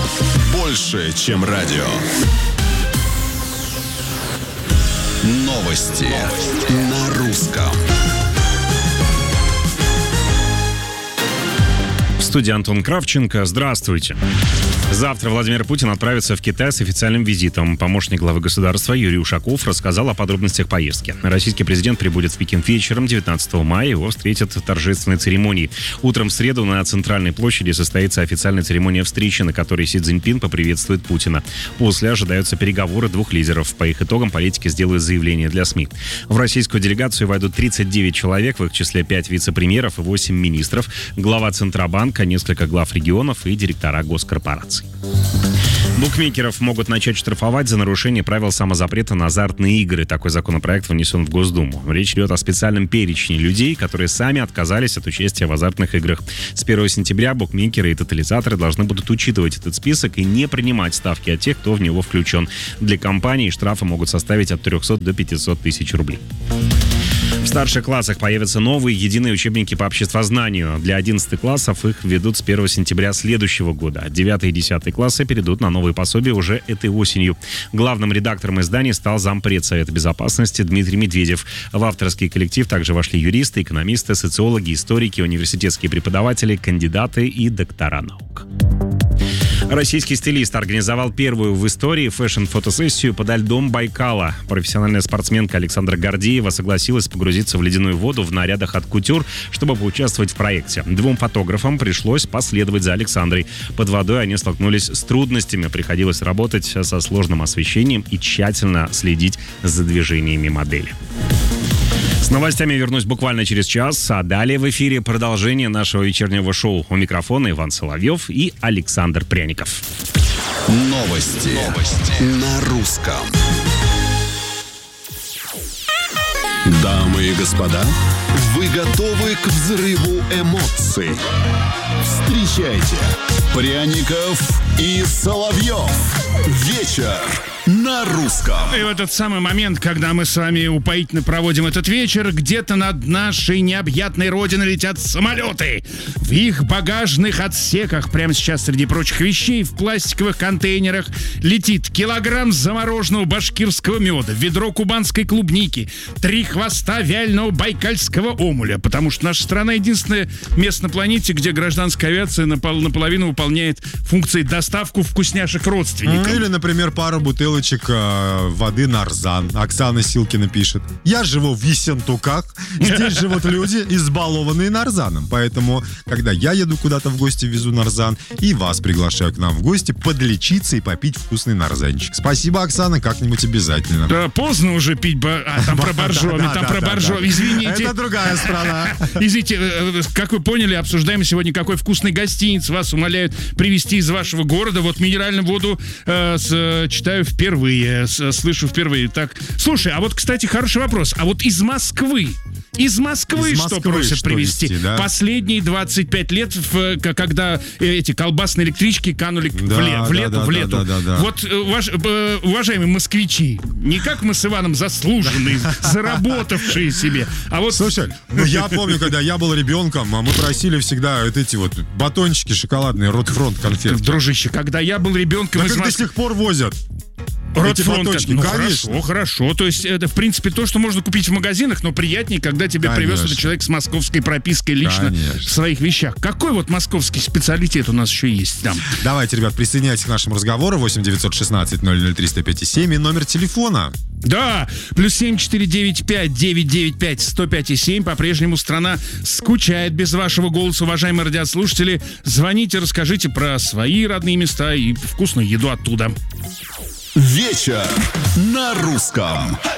Больше, чем радио. Новости на русском. В студии Антон Кравченко. Здравствуйте. Завтра Владимир Путин отправится в Китай с официальным визитом. Помощник главы государства Юрий Ушаков рассказал о подробностях поездки. Российский президент прибудет в Пекин вечером 19 мая. Его встретят в торжественной церемонии. Утром в среду на Центральной площади состоится официальная церемония встречи, на которой Си Цзиньпин поприветствует Путина. После ожидаются переговоры двух лидеров. По их итогам политики сделают заявление для СМИ. В российскую делегацию войдут 39 человек, в их числе 5 вице-премьеров и 8 министров, глава Центробанка, несколько глав регионов и директора госкорпораций. Букмекеров могут начать штрафовать за нарушение правил самозапрета на азартные игры. Такой законопроект внесен в Госдуму. Речь идет о специальном перечне людей, которые сами отказались от участия в азартных играх. С 1 сентября букмекеры и тотализаторы должны будут учитывать этот список и не принимать ставки от тех, кто в него включен. Для компаний штрафы могут составить от 300 до 500 тысяч рублей. В старших классах появятся новые единые учебники по обществознанию. Для 11 классов их введут с 1 сентября следующего года. 9 и 10 классы перейдут на новые пособия уже этой осенью. Главным редактором издания стал зампред Совета безопасности Дмитрий Медведев. В авторский коллектив также вошли юристы, экономисты, социологи, историки, университетские преподаватели, кандидаты и доктора наук. Российский стилист организовал первую в истории фэшн-фотосессию подо льдом Байкала. Профессиональная спортсменка Александра Гордеева согласилась погрузиться в ледяную воду в нарядах от кутюр, чтобы поучаствовать в проекте. Двум фотографам пришлось последовать за Александрой. Под водой они столкнулись с трудностями. Приходилось работать со сложным освещением и тщательно следить за движениями модели. С новостями вернусь буквально через час, а далее в эфире продолжение нашего вечернего шоу. У микрофона Иван Соловьев и Александр Пряников. Новости на русском. Дамы и господа, вы готовы к взрыву эмоций? Встречайте Пряников и Соловьев. Вечер на русском. И в этот самый момент, когда мы с вами упоительно проводим этот вечер, где-то над нашей необъятной родиной летят самолеты. В их багажных отсеках прямо сейчас, среди прочих вещей, в пластиковых контейнерах летит килограмм замороженного башкирского меда, ведро кубанской клубники, 3 хвоста вяленого байкальского омуля, потому что наша страна единственное место на планете, где гражданская авиация наполовину выполняет функции доставку вкусняшек родственникам. Или, например, пару бутылочек воды Нарзан. Оксана Силкина пишет: я живу в Ессентуках, здесь живут люди, избалованные Нарзаном. Поэтому, когда я еду куда-то в гости, везу Нарзан, и вас приглашаю к нам в гости подлечиться и попить вкусный нарзанчик. Спасибо, Оксана, как-нибудь обязательно. Да, поздно уже пить, там про боржоми, извините. Это другая страна. Извините, как вы поняли, обсуждаем сегодня, какой вкусный гостиниц вас умоляют привезти из вашего города. Вот минеральную воду читаю впервые, слышу впервые. Так, слушай, а вот, кстати, хороший вопрос. А вот из Москвы что просят привезти? Да? Последние 25 лет, когда эти колбасные электрички канули в лету. Да. Вот, уважаемые москвичи, не как мы с Иваном заслуженные, заработавшие себе, а вот... Слушай, я помню, когда я был ребенком, мы просили всегда вот эти вот батончики шоколадные, Ротфронт конфеты. Дружище, когда я был ребенком... Так их до сих пор возят. Ротфронт, хорошо. То есть это, в принципе, то, что можно купить в магазинах, но приятнее, когда тебе привез этот человек с московской пропиской лично в своих вещах. Какой вот московский специалитет у нас еще есть там? Давайте, ребят, присоединяйтесь к нашему разговору. 8-916-00-305-7 и номер телефона. Да, +7 495 995 105,7. По-прежнему страна скучает без вашего голоса, уважаемые радиослушатели. Звоните, расскажите про свои родные места и вкусную еду оттуда. Вечер на русском.